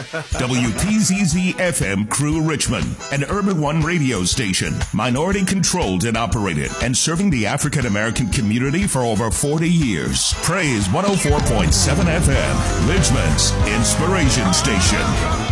WPZZ FM Crew Richmond, an Urban One radio station, minority controlled and operated, and serving the African American community for over 40 years. Praise 104.7 FM, Richmond's inspiration station.